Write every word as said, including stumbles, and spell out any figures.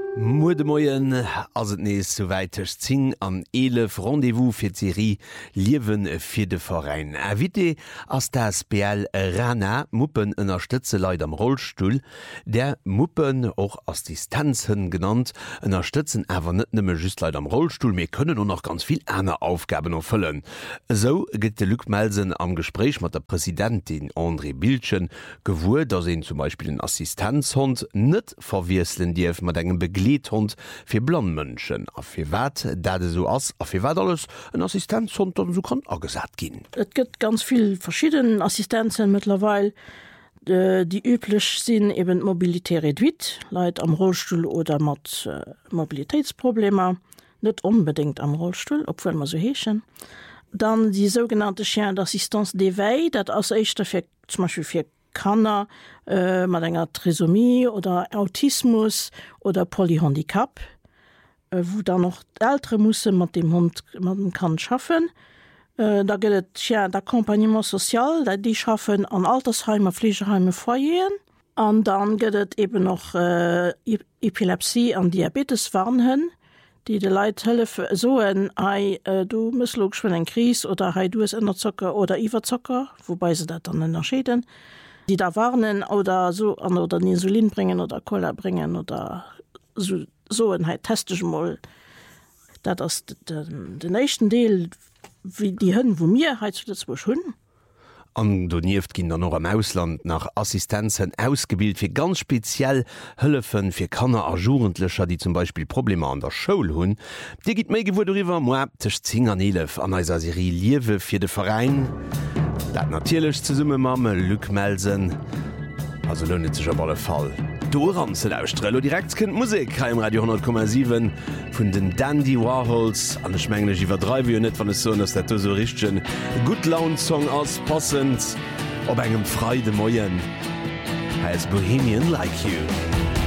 Mudemoien ass et nees soweitech zing an elef Rendevous fir d'Serie Liewen fir de Verein. Erwite ass der S P L Rana Muppen ënnerstëtze Leiit am Rollstuhl, der Muppen och Assistenzen genannt, ënnerstëtzen awer net nëmme just Leiit am Rollstuhl, méi kënnen no noch ganz viel aner Aufgaben erfüllen. So gëtt de Luc Melsen am Gespräch mat der Präsidentin André Bildchen gewuer, dat se zum Beispiel den Assistenzhund net verwieselen Dief mat engem Begle Hund fir Blondmënschen a fir wat dat so ass a fir wat alles en Assistenzhund so kann agesat ginn. Et gëtt ganz viel verschieden Assistenzen mittlerweile, die üblich sinn eben Mobilité reduit, Leiit am Rollstuhl oder mat äh, Mobilitätsprobleme, net unbedingt am Rollstuhl, obwohl man so heechen. Dann die sogenannte Chien d'Assistance d'éveil, dat ass eichter fir zum Beispiel fir Kanner äh, mat enger Trisomie oder Autismus oder Polyhandicap, äh, wo da noch ältere musssse mat dem Hund man kann schaffen. Äh, da gëtt ja, d'Accompagnement sozial, dat die schaffen an Altersheimer, Pflegeheime foieren. An dann gëtt eben noch äh, Epilepsie an Diabetes warnen, die de Leiit hëlfe soen ei äh, du muss lo schon en Kris oder hei du es ënnerzocker oder Iwerzocker, wobei se dat dann ënnerscheden. Die da warnen oder so an oder Insulin bringen oder Cola bringen oder so, so ein testisch Moll. Dat das den, den nächsten Deel wie die Hünnen wo mir he hun. An du nieft ginn noch am Ausland nach Assistenzen ausgebildet fir ganz speziell Hëllefen fir Kanner a Jugendlecher, die zum Beispiel Probleme an der Schoul hunn. Di gitt méi gewur iwwer moch zing an elef an eiser Serie Liewe fir de Verein. Dat natierlech ze summe mamme Luc Melsen also lönnet sech op alle Fall. Doran ze austrello direkt kënnt Musik ha im Radio hundert Komma sieben vun den Dandy Warhols an de Schmenglech iwwer drei wie net van so ass dat so richchten Good Laune Song ass passend op engem Freude Moien. Has Bohemian Like You.